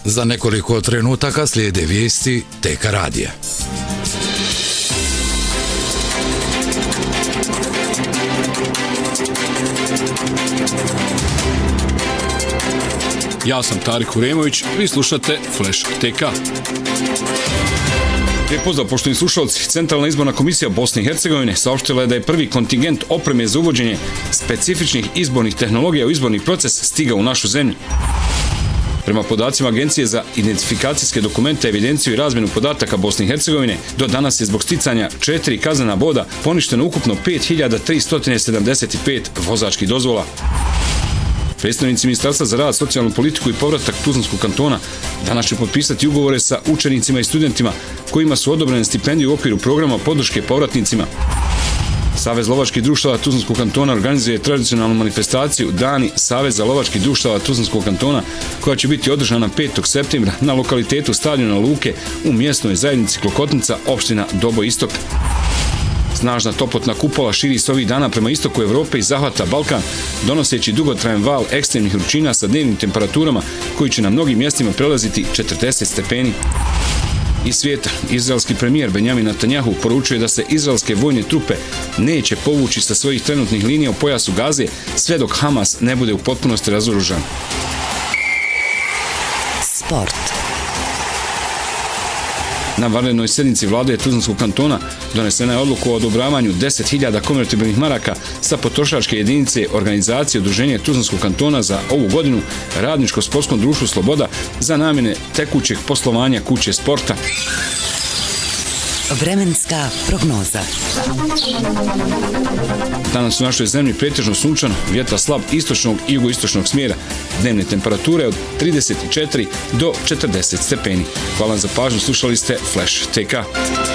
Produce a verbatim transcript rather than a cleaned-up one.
Za nekoliko trenutaka slijede vijesti T K radija. Ja sam Tarik Huremović, vi slušate Flash T K. Lijep pozdrav, poštovani slušalci. Centralna izborna komisija Bosne i Hercegovine saopštila je da je prvi kontingent opreme za uvođenje specifičnih izbornih tehnologija u izborni proces stigao u našu zemlju. Prema podacima Agencije za identifikacijske dokumente, evidenciju i razmjenu podataka Bosne i Hercegovine, do danas je zbog sticanja četiri kaznena boda poništeno ukupno pet hiljada tristo sedamdeset pet vozačkih dozvola. Predstavnici Ministarstva za rad, socijalnu politiku i povratak Tuzlanskog kantona danas će potpisati ugovore sa učenicima i studentima kojima su odobrene stipendije u okviru programa podrške povratnicima. Savez lovačkih društava Tuzlanskog kantona organizuje tradicionalnu manifestaciju Dani Saveza lovačkih društava Tuzlanskog kantona, koja će biti održana petog septembra na lokalitetu Stadiona Luke u mjesnoj zajednici Klokotnica, opština Doboj Istok. Snažna toplotna kupola širi se ovih dana prema istoku Evrope i zahvata Balkan, donoseći dugotrajan val ekstremnih vrućina sa dnevnim temperaturama koji će na mnogim mjestima prelaziti četrdeset stepeni. Iz svijeta, izraelski premijer Benjamin Netanjahu poručuje da se izraelske vojne trupe neće povući sa svojih trenutnih linija u pojasu Gaze sve dok Hamas ne bude u potpunosti razoružan. Sport. Na vanrednoj sjednici vlade Tuzlanskog kantona donesena je odluka o odobravanju deset hiljada konvertibilnih maraka sa potrošačke jedinice organizacije Udruženja Tuzlanskog kantona za ovu godinu Radničko-sportskom društvu Sloboda za namjene tekućeg poslovanja kuće sporta. Vremenska prognoza. Danas u našoj zemlji pretežno sunčano, vjetar slab istočnog i jugoistočnog smjera, dnevne temperature od trideset četiri do četrdeset stepeni. Hvala za pažnju, slušali ste Flash T K.